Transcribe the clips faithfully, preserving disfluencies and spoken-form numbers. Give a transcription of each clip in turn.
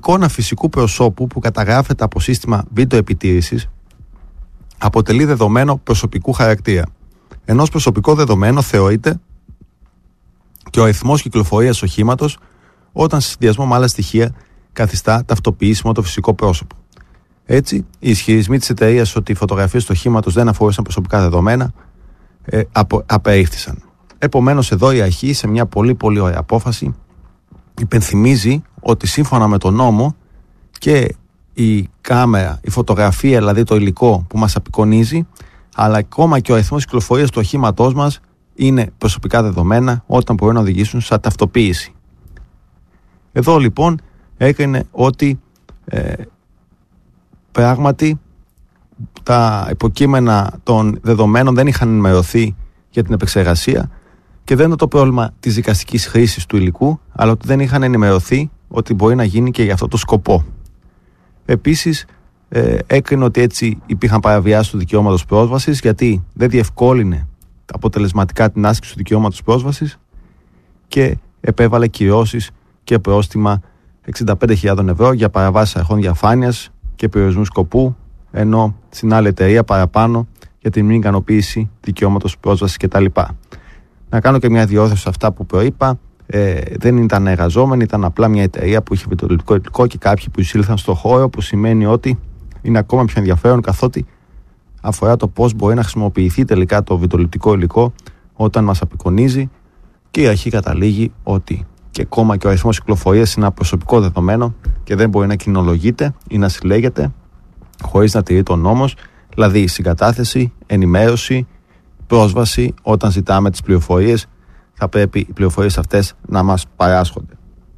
εικόνα φυσικού προσώπου που καταγράφεται από σύστημα βίντεο επιτήρησης αποτελεί δεδομένο προσωπικού χαρακτήρα. Ενώ ως προσωπικό δεδομένο θεωρείται και ο αριθμός κυκλοφορίας οχήματος όταν σε συνδυασμό με άλλα στοιχεία καθιστά ταυτοποιήσιμο το φυσικό πρόσωπο. Έτσι, οι ισχυρισμοί της εταιρείας ότι οι φωτογραφίες του οχήματος δεν αφορούσαν προσωπικά δεδομένα ε, απο, απερίφθησαν. Επομένως, εδώ η αρχή σε μια πολύ πολύ ωραία απόφαση υπενθυμίζει ότι σύμφωνα με τον νόμο και η κάμερα, η φωτογραφία, δηλαδή το υλικό που μας απεικονίζει, αλλά ακόμα και ο αριθμός κυκλοφορίας του οχήματός μας είναι προσωπικά δεδομένα όταν μπορούν να οδηγήσουν σε ταυτοποίηση. Εδώ λοιπόν έκρινε ότι ε, πράγματι τα υποκείμενα των δεδομένων δεν είχαν ενημερωθεί για την επεξεργασία και δεν είναι το πρόβλημα της δικαστικής χρήσης του υλικού, αλλά ότι δεν είχαν ενημερωθεί ότι μπορεί να γίνει και για αυτό το σκοπό. Επίσης, ε, έκρινε ότι έτσι υπήρχαν παραβιάσεις του δικαιώματος πρόσβασης, γιατί δεν διευκόλυνε αποτελεσματικά την άσκηση του δικαιώματος πρόσβασης και επέβαλε κυρώσεις και πρόστιμα εξήντα πέντε χιλιάδες ευρώ για παραβάσεις αρχών διαφάνειας και περιορισμού σκοπού, ενώ στην άλλη εταιρεία παραπάνω για την μη ικανοποίηση δικαιώματος πρόσβασης κτλ. Να κάνω και μια διόρθωση σε αυτά που προείπα. Ε, δεν ήταν εργαζόμενοι, ήταν απλά μια εταιρεία που είχε βιντεοληπτικό υλικό και κάποιοι που εισήλθαν στο χώρο, που σημαίνει ότι είναι ακόμα πιο ενδιαφέρον καθότι αφορά το πώς μπορεί να χρησιμοποιηθεί τελικά το βιντεοληπτικό υλικό όταν μας απεικονίζει, και η αρχή καταλήγει ότι και ακόμα και ο αριθμός κυκλοφορίας είναι ένα προσωπικό δεδομένο και δεν μπορεί να κοινολογείται ή να συλλέγεται χωρίς να τηρεί τον νόμος, δηλαδή συγκατάθεση, ενημέρωση, πρόσβαση. Όταν ζητάμε τις πληροφορίες, θα πρέπει οι πληροφορίες αυτές να μας παράσχονται.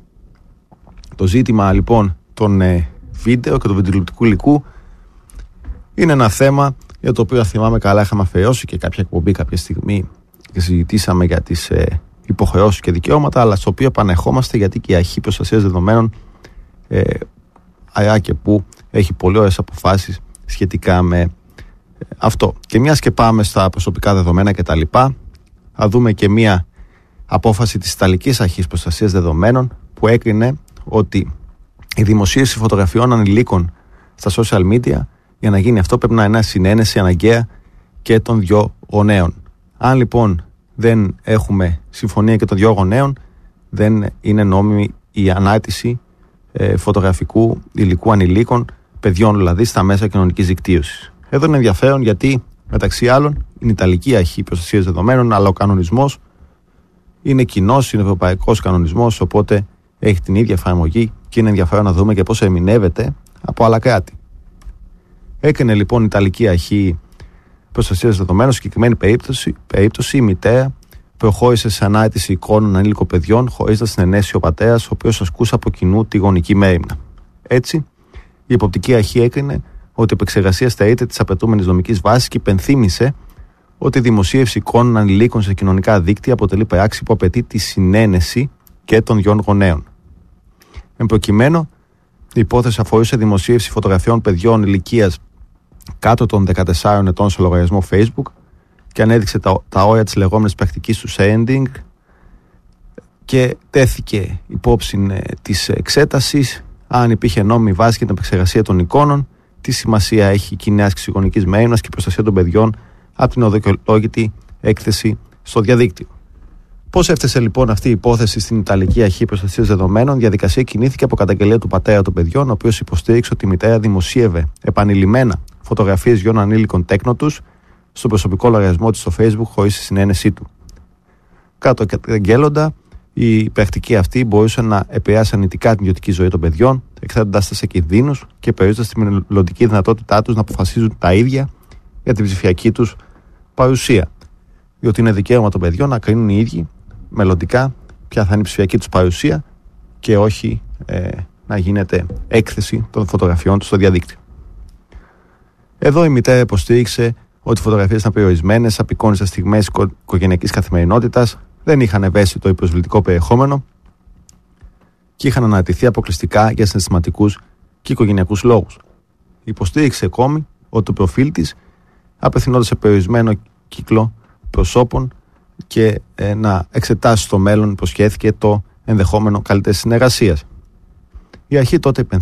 Το ζήτημα λοιπόν των ε, βίντεο και του βιντεοληπτικού υλικού είναι ένα θέμα για το οποίο θυμάμαι καλά είχαμε αφιερώσει και κάποια εκπομπή κάποια στιγμή και συζητήσαμε για τις ε, υποχρεώσεις και δικαιώματα, αλλά στο οποίο επανερχόμαστε γιατί και η αρχή προστασίας δεδομένων ε, αιά και που έχει πολύ ωραίες αποφάσεις σχετικά με ε, αυτό. Και μιας και πάμε στα προσωπικά δεδομένα κτλ., θα δούμε και μια απόφαση της Ιταλικής Αρχής Προστασίας Δεδομένων που έκρινε ότι η δημοσίευση φωτογραφιών ανηλίκων στα social media, για να γίνει αυτό πρέπει να είναι συνένεση αναγκαία και των δυο γονέων. Αν λοιπόν δεν έχουμε συμφωνία και των δυο γονέων, δεν είναι νόμιμη η ανάρτηση ε, φωτογραφικού υλικού ανηλίκων, παιδιών δηλαδή, στα μέσα κοινωνικής δικτύωσης. Εδώ είναι ενδιαφέρον γιατί μεταξύ άλλων η Ιταλική Αρχή Προστασίας Δεδομένων, αλλά ο κανονισμός είναι κοινός, είναι ευρωπαϊκός κανονισμός, οπότε έχει την ίδια εφαρμογή και είναι ενδιαφέρον να δούμε και πώς ερμηνεύεται από άλλα κράτη. Έκρινε λοιπόν η Ιταλική Αρχή Προστασίας Δεδομένων, συγκεκριμένη περίπτωση, περίπτωση η μητέρα προχώρησε σε ανάρτηση εικόνων ανήλικων παιδιών χωρίς να συνενέσει ο πατέρας, ο οποίος ασκούσε από κοινού τη γονική μέριμνα. Έτσι, η Εποπτική Αρχή έκρινε ότι η επεξεργασία στερείται της απαιτούμενης νομικής βάσης και υπενθύμησε ότι η δημοσίευση εικόνων ανηλίκων σε κοινωνικά δίκτυα αποτελεί πράξη που απαιτεί τη συνένεση και των δυο γονέων. Εν προκειμένου, η υπόθεση αφορούσε δημοσίευση φωτογραφιών παιδιών ηλικίας κάτω των δεκατεσσάρων ετών σε λογαριασμό Facebook και ανέδειξε τα, τα όρια της λεγόμενης πρακτικής του sharing και τέθηκε υπόψη ε, της εξέτασης αν υπήρχε νόμιμη βάση για την επεξεργασία των εικόνων, τι σημασία έχει η κοινή άσκηση γονικής μέριμνας και η προστασία των παιδιών από την οδικαιολόγητη έκθεση στο διαδίκτυο. Πώς έφτασε λοιπόν αυτή η υπόθεση στην Ιταλική Αρχή Προστασίας Δεδομένων? Η διαδικασία κινήθηκε από καταγγελία του πατέρα των παιδιών, ο οποίος υποστήριξε ότι η μητέρα δημοσίευε επανειλημμένα φωτογραφίες γιών ανήλικων τέκνων τους στο προσωπικό λογαριασμό της στο Facebook χωρίς τη συνένεσή του. Κάτω καταγγέλλοντα, η πρακτική αυτή μπορούσε να επηρεάσει αρνητικά την ιδιωτική ζωή των παιδιών, εκθέτοντας τα σε κινδύνους και περιορίζοντας τη μελλοντική δυνατότητά τους να αποφασίζουν τα ίδια για την ψηφιακή τους παρουσία. Διότι είναι δικαίωμα των παιδιών να κρίνουν οι ίδιοι μελλοντικά ποια θα είναι η ψηφιακή τους παρουσία και όχι ε, να γίνεται έκθεση των φωτογραφιών τους στο διαδίκτυο. Εδώ η μητέρα υποστήριξε ότι οι φωτογραφίες ήταν περιορισμένες, απεικόνισαν στιγμές οικογενειακής καθημερινότητας, δεν είχαν ευαίσθητο ή προσβλητικό περιεχόμενο και είχαν αναρτηθεί αποκλειστικά για συναισθηματικούς και οικογενειακούς λόγους. Υποστήριξε ακόμη ότι το προφίλ της απευθυνόταν σε περιορισμένο κύκλο προσώπων και ε, να εξετάσει στο μέλλον, υποσχέθηκε, το ενδεχόμενο καλύτερης συνεργασίας. Η αρχή τότε